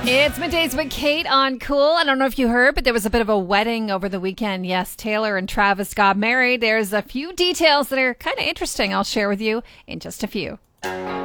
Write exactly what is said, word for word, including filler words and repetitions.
It's Middays with Kate on Cool. I don't know if you heard, but there was a bit of a wedding over the weekend. Yes, Taylor and Travis got married. There's a few details that are kind of interesting I'll share with you in just a few.